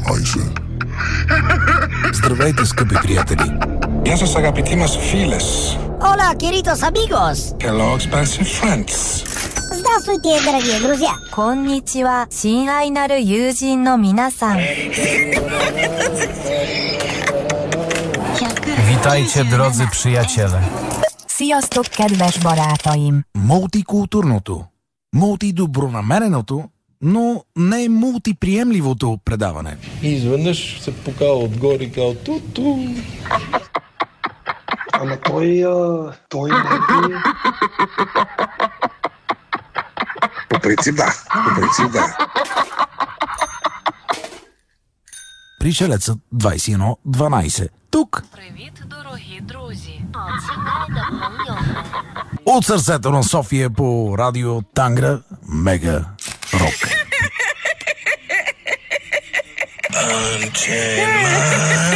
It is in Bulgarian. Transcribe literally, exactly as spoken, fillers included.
дванайсет. Здравейте, скъпи приятели! Γεια σας αγαπητοί μας φίλες. Hola, queridos amigos! Hello, expensive friends. Здравствуйте, дорогие друзья! こんにちは、親愛なる友人の皆さん。 Witajcie, drodzy przyjaciele. Sziasztok, kedves barátaim! Мултикултурното, мултидобронамереното, но не мултиприемливото предаване. И изведнъж се покава отгоре и казва ту-ту. Ама той, а, той не е... По принцип да, по принцип да. Пришелецът двайсет и едно дванайсет. Тук. Привіт, дорогі друзі. От сърцето на София по радио Тангра Мега Рок.